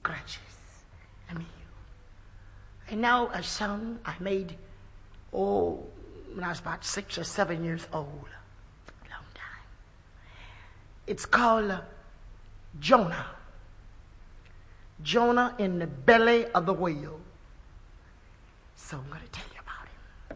scratches. I mean, and now a song I made, when I was about 6 or 7 years old. Long time. It's called Jonah. Jonah in the belly of the whale. So I'm going to tell you.